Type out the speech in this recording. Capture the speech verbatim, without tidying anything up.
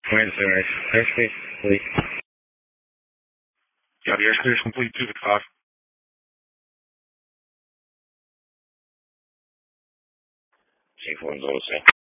Wednesday, right? Airspace complete. Yeah, the airspace is complete to the five. Chief one zero six.